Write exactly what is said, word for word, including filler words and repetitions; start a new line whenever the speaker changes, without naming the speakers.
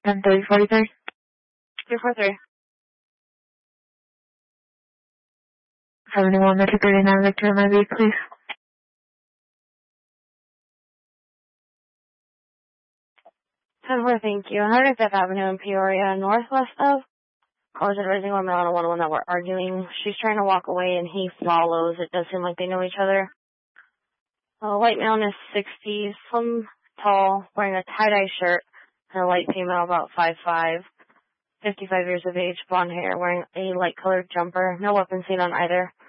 ten thirty forty-three.
three four three.
seventy-one Metro thirty-nine Victor, my lead, please.
ten four, thank you. one hundred fifth Avenue in Peoria, northwest of College Advising Women on one oh one that we're arguing. She's trying to walk away and he follows. It does seem like they know each other. A white male in his sixties, slim, tall, wearing a tie-dye shirt, and a light female about five five, fifty-five years of age, blonde hair, wearing a light-colored jumper. No weapon seen on either.